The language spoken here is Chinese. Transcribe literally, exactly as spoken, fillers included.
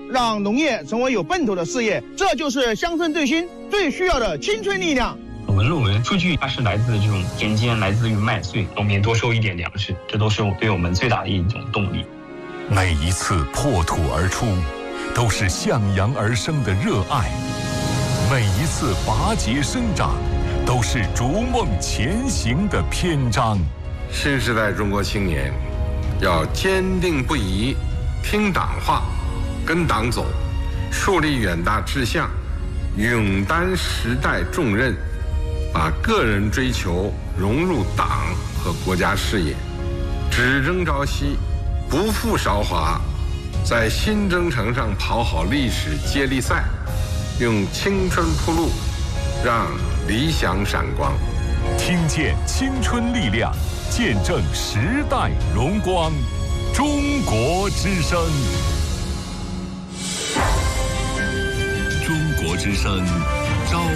让农业成为有奔头的事业。这就是乡村振兴最需要的青春力量。 我们论文数据它是来自这种田间，来自于麦穗，农民多收一点粮食，这都是对我们最大的一种动力。 每一次破土而出，都是向阳而生的热爱；每一次拔节生长，都是逐梦前行的篇章。 新时代中国青年要坚定不移，听党话，跟党走，树立远大志向，勇担时代重任，把个人追求融入党和国家事业，只争朝夕，不负韶华，在新征程上跑好历史接力赛，用青春铺路，让理想闪光。 听见青春力量，见证时代荣光。中国之声，中国之声。